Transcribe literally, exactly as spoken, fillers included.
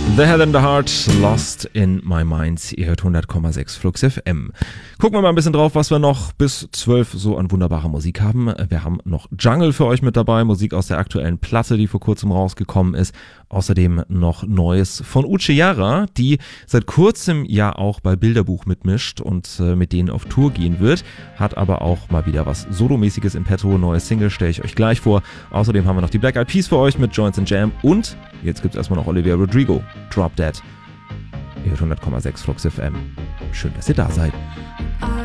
The Head and the Heart, Lost in My Mind. Ihr hört hundert Komma sechs Flux F M. Gucken wir mal ein bisschen drauf, was wir noch bis zwölf so an wunderbarer Musik haben. Wir haben noch Jungle für euch mit dabei, Musik aus der aktuellen Platte, die vor kurzem rausgekommen ist. Außerdem noch Neues von Uche Jara, die seit kurzem ja auch bei Bilderbuch mitmischt und äh, mit denen auf Tour gehen wird. Hat aber auch mal wieder was Solomäßiges im Petto. Neue Single stelle ich euch gleich vor. Außerdem haben wir noch die Black Eyed Peas für euch mit Joints and Jam. Und jetzt gibt es erstmal noch Olivia Rodrigo, Drop Dead. Ihr hört hundert Komma sechs Flux F M. Schön, dass ihr da seid.